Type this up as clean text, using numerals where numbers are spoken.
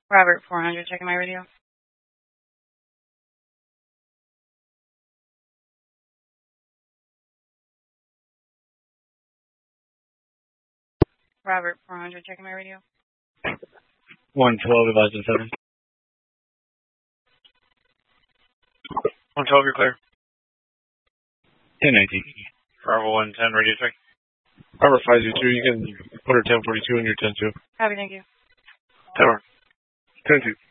Robert 400, checking my radio. Robert 400, checking my radio. 112, advising 7. 112, you're clear. 1019. Bravo 110, radio check. Bravo 502, you can put her 1042 in your 102. Copy, thank you. 10-4. 10-2.